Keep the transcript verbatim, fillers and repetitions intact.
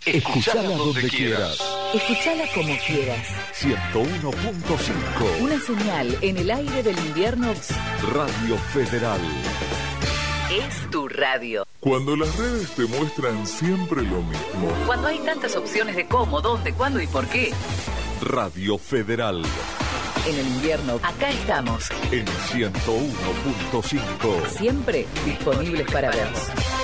Escuchala donde quieras. Escuchala como quieras. ciento uno punto cinco. Una señal en el aire del invierno. Radio Federal. Es tu radio. Cuando las redes te muestran siempre lo mismo. Cuando hay tantas opciones de cómo, dónde, cuándo y por qué. Radio Federal. En el invierno, acá estamos. En ciento uno punto cinco. Siempre disponibles para vos.